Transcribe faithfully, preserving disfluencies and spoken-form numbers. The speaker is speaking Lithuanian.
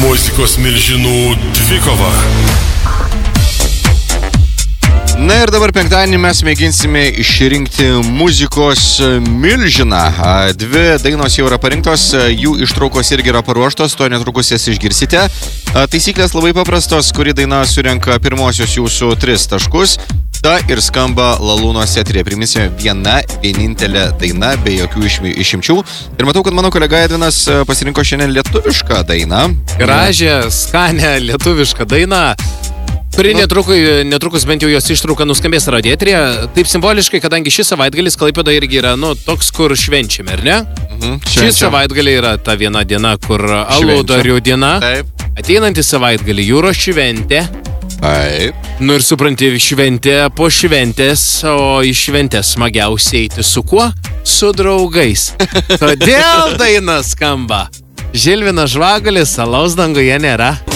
Muzikos milžinų dvikova. Na ir dabar penktadienį mes mėginsime išrinkti muzikos milžiną. Dvi dainos jau yra parinktos, jų ištraukos irgi yra paruoštos, to netrukus jas išgirsite. Taisyklės labai paprastos, kuri daina surenka pirmosius jūsų tris taškus. Ta ir skamba Lalūnos eteryje. Priminsiu, viena, vienintelė daina, be jokių išimčių. Ir matau, kad mano kolega Edvinas pasirinko šiandien lietuvišką dainą. Gražią, skanę lietuvišką dainą, kuri netrukus, netrukus bent jau jos ištrauka nuskambės radijo eteryje. Taip simboliškai, kadangi šis savaitgalis Klaipėdoje irgi yra, nu, toks, kur švenčiame, ar ne? Mhm, šis savaitgalį yra ta viena diena, kur aludarių diena. Taip. Ateinantį savaitgalį jūros šventė. Taip. Nu ir supranti, šventė po šventės, o į šventę smagiausiai eiti su kuo? Su draugais. Todėl daina skamba. Žilvinas Žvagulis, alaus danguje nėra.